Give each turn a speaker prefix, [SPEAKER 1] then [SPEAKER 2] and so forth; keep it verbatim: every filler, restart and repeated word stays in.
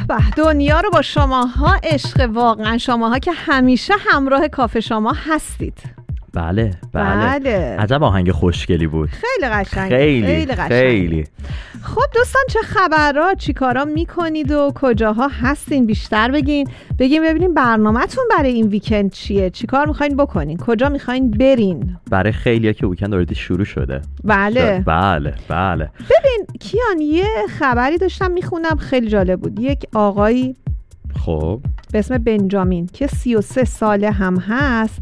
[SPEAKER 1] به، دنیا رو با شماها عشق، واقعا شماها که همیشه همراه کافه شما هستید.
[SPEAKER 2] بله بله,
[SPEAKER 1] بله.
[SPEAKER 2] عجب آهنگ خوشگلی بود.
[SPEAKER 1] خیلی قشنگ.
[SPEAKER 2] خیلی
[SPEAKER 1] خیلی قشنگ.
[SPEAKER 2] خیلی.
[SPEAKER 1] خب دوستان، چه خبرها؟ چی کارا میکنید و کجاها هستین؟ بیشتر بگین، بگین ببینیم برنامه‌تون برای این ویکند چیه؟ چی کار میخواین بکنین؟ کجا میخواین برین؟
[SPEAKER 2] برای خیلیا که ویکند اوردی شروع شده.
[SPEAKER 1] بله
[SPEAKER 2] بله بله.
[SPEAKER 1] ببین کیان، یه خبری داشتم میخونم خیلی جالب بود. یک آقایی
[SPEAKER 2] خب
[SPEAKER 1] به اسم بنجامین که سی و سه ساله هم هست